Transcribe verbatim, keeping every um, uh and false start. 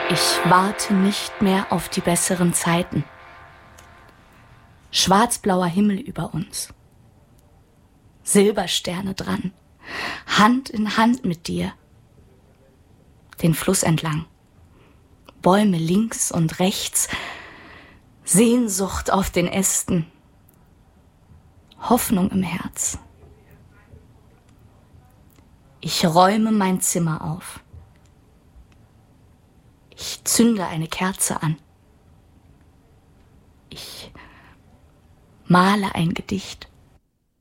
Ich warte nicht mehr auf die besseren Zeiten. Schwarzblauer Himmel über uns. Silbersterne dran. Hand in Hand mit dir. Den Fluss entlang. Bäume links und rechts. Sehnsucht auf den Ästen. Hoffnung im Herz. Ich räume mein Zimmer auf. Ich zünde eine Kerze an. Ich male ein Gedicht.